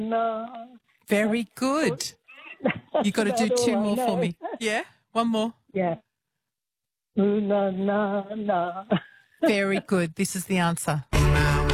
na. Very good. You've got to do That's two all I more for know. me. Yeah? One more. Yeah. Ooh, na, na, na. Very good. This is the answer.